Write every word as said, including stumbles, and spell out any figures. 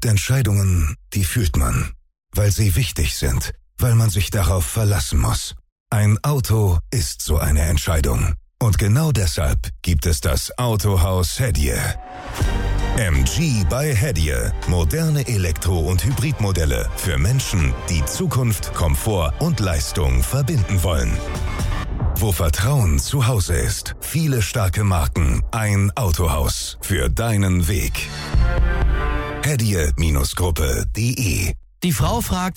Entscheidungen, die fühlt man, weil sie wichtig sind, weil man sich darauf verlassen muss. Ein Auto ist so eine Entscheidung. Und genau deshalb gibt es das Autohaus Hedje. M G bei Hedje. Moderne Elektro- und Hybridmodelle für Menschen, die Zukunft, Komfort und Leistung verbinden wollen. Wo Vertrauen zu Hause ist, viele starke Marken, ein Autohaus für deinen Weg. hedje Gruppe punkt de Die Frau fragt,